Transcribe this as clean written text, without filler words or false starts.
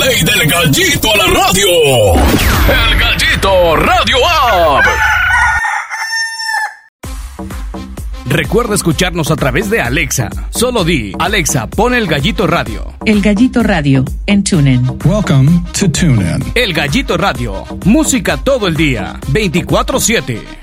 play del Gallito a la radio. El Gallito Radio App. Recuerda escucharnos a través de Alexa. Solo di, Alexa, pon El Gallito Radio. El Gallito Radio en TuneIn. Welcome to TuneIn. El Gallito Radio. Música todo el día, 24/7.